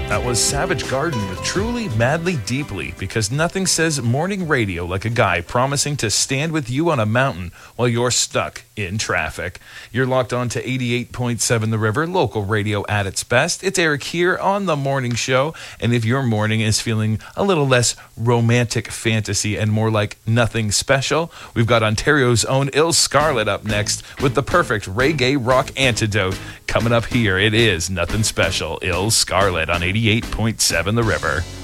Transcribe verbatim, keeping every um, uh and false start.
That was Savage Garden with Truly, Madly, Deeply, because nothing says morning radio like a guy promising to stand with you on a mountain while you're stuck in traffic. You're locked on to eighty-eight point seven The River, local radio at its best. It's Eric here on The Morning Show, and if your morning is feeling a little less romantic fantasy and more like nothing special, we've got Ontario's own Il Scarlet up next with the perfect reggae rock antidote. Coming up here, it is Nothing Special, Il Scarlet on eighty-eight point seven The River.